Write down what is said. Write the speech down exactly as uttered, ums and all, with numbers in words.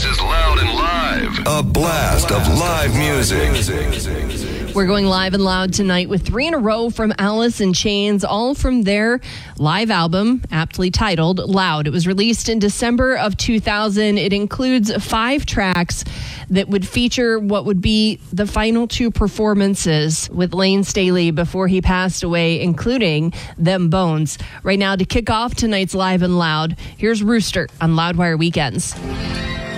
is Loud and Live. A blast of live music. We're going live and loud tonight with three in a row from Alice in Chains, all from their live album, aptly titled Loud. It was released in December of two thousand. It includes five tracks that would feature what would be the final two performances with Lane Staley before he passed away, including Them Bones. Right now, to kick off tonight's Live and Loud, here's Rooster on Loudwire Weekends.